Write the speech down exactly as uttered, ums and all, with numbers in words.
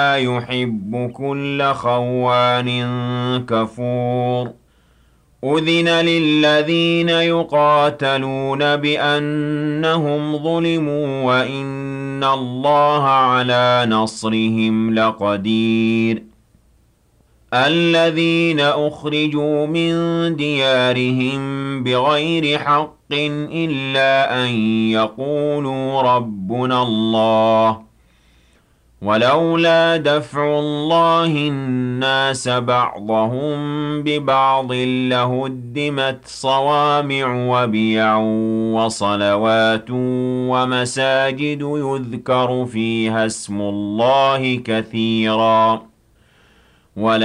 يحب كل خوان كفور أذن للذين يقاتلون بأنهم ظلموا وإن الله على نصرهم لقدير الذين أخرجوا من ديارهم بغير حق إلا أن يقولوا ربنا الله ولولا دفع الله الناس بعضهم ببعض لهدمت صوامع وبيع وصلوات ومساجد يذكر فيها اسم الله كثيرا